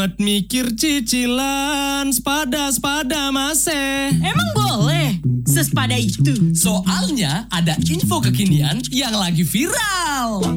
Buat mikir cicilan, sepada masih. Emang boleh? Sesepada itu. Soalnya ada info kekinian yang lagi viral.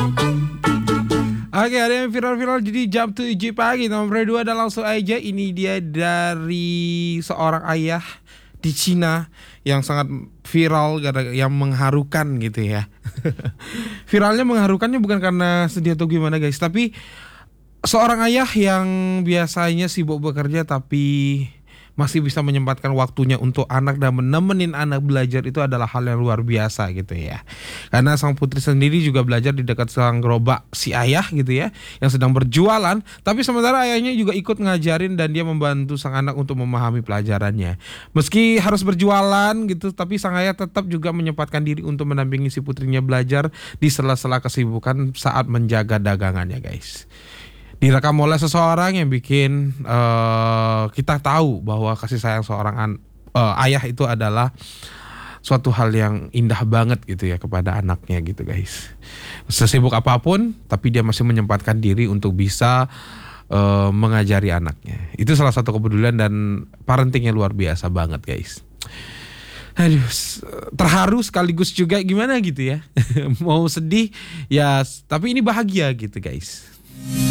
Oke, ada yang viral-viral jadi jam 7 pagi. Nomor 2 dan langsung aja. Ini dia dari seorang ayah di Cina yang sangat viral, yang mengharukan gitu ya. Viralnya mengharukannya bukan karena sedih atau gimana guys, tapi seorang ayah yang biasanya sibuk bekerja tapi masih bisa menyempatkan waktunya untuk anak dan menemenin anak belajar itu adalah hal yang luar biasa gitu ya. Karena sang putri sendiri juga belajar di dekat sang gerobak si ayah gitu ya, yang sedang berjualan, tapi sementara ayahnya juga ikut ngajarin dan dia membantu sang anak untuk memahami pelajarannya. Meski harus berjualan gitu, tapi sang ayah tetap juga menyempatkan diri untuk mendampingi si putrinya belajar di sela-sela kesibukan saat menjaga dagangannya guys. Direkam oleh seseorang yang bikin kita tahu bahwa kasih sayang seorang ayah itu adalah suatu hal yang indah banget gitu ya kepada anaknya gitu guys. Sesibuk apapun tapi dia masih menyempatkan diri untuk bisa mengajari anaknya. Itu salah satu kepedulian dan parentingnya luar biasa banget guys. Aduh, terharu sekaligus juga gimana gitu ya. Mau sedih ya, tapi ini bahagia gitu guys.